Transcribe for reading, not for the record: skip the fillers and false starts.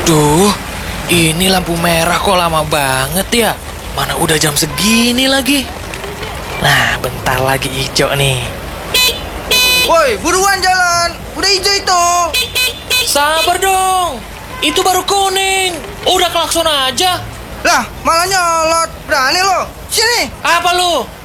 Duh, ini lampu merah kok lama banget ya? Mana udah jam segini lagi? Nah, bentar lagi hijau nih. Woi, buruan jalan. Udah hijau itu. Sabar dong, itu baru kuning. Udah klakson aja. Lah, malah nyolot. Berani lo. Sini. Apa lu?